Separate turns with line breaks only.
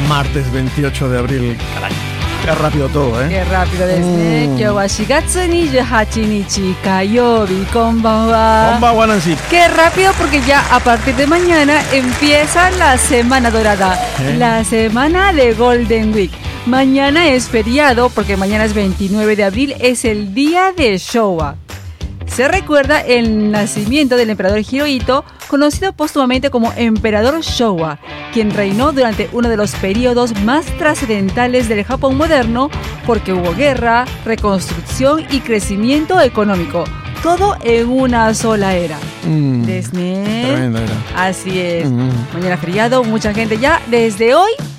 Martes 28 de abril. Caray, qué rápido todo, ¿eh?
Qué rápido desde. Kyo wa 4月28日火曜日、こんばんは。
Konbanwa, Nancy.
Qué rápido porque ya a partir de mañana empieza la semana dorada, la semana de Golden Week. Mañana es feriado porque mañana es 29 de abril, es el día de Showa. Se recuerda el nacimiento del emperador Hirohito, conocido póstumamente como Emperador Showa, quien reinó durante uno de los periodos más trascendentales del Japón moderno porque hubo guerra, reconstrucción y crecimiento económico. Todo en una sola era.
Tremendo era.
Así es. Mañana feriado, mucha gente ya desde hoy